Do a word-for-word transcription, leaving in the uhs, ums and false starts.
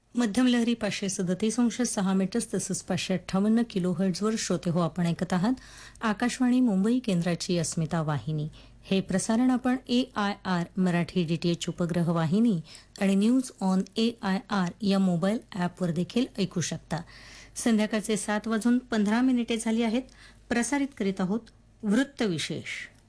मध्यम लहरी पाचशे सदतीस अंश सहा मीटर्स तसंच पाचशे अठ्ठावन्न किलो हर्ट्झवर श्रोते हो आपण ऐकत आहात आकाशवाणी मुंबई केंद्राची अस्मिता वाहिनी. हे प्रसारण आपण ए आय आर मराठी डीटीएच उपग्रह वाहिनी आणि news on A I R या मोबाईल ॲपवर देखील ऐकू शकता. संध्याकाळचे सात वाजून पंधरा मिनिटे झाली आहेत. प्रसारित करीत आहोत वृत्तविशेष.